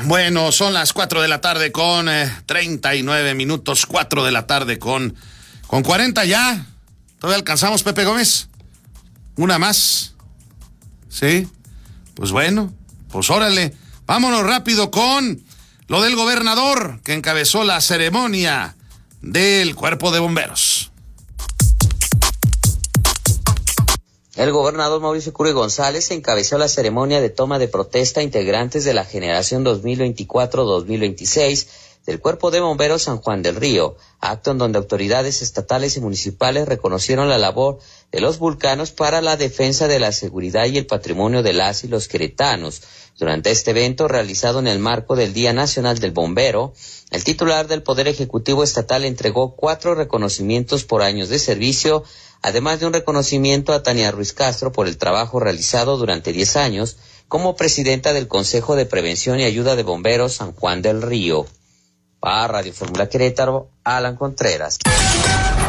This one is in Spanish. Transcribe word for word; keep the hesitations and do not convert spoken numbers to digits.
Bueno, son las cuatro de la tarde con eh, treinta y nueve minutos, cuatro de la tarde con, con cuarenta ya. ¿Todavía alcanzamos, Pepe Gómez? ¿Una más? ¿Sí? Pues bueno, pues órale. Vámonos rápido con lo del gobernador que encabezó la ceremonia del Cuerpo de Bomberos. El gobernador Mauricio Curi González encabezó la ceremonia de toma de protesta a integrantes de la generación dos mil veinticuatro dos mil veintiséis del Cuerpo de Bomberos San Juan del Río, acto en donde autoridades estatales y municipales reconocieron la labor de los vulcanos para la defensa de la seguridad y el patrimonio de las y los queretanos. Durante este evento, realizado en el marco del Día Nacional del Bombero, el titular del Poder Ejecutivo Estatal entregó cuatro reconocimientos por años de servicio, además de un reconocimiento a Tania Ruiz Castro por el trabajo realizado durante diez años como presidenta del Consejo de Prevención y Ayuda de Bomberos San Juan del Río. Para Radio Fórmula Querétaro, Alan Contreras.